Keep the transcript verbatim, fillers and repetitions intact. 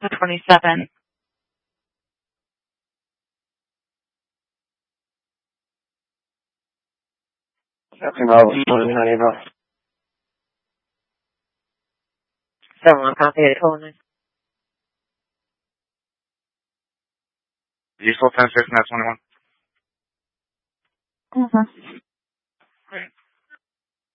to twenty-seven. Nothing wrong with twenty-nine April. Someone copy it, Coleman. You still ten six and that's twenty-one? Mm-hmm.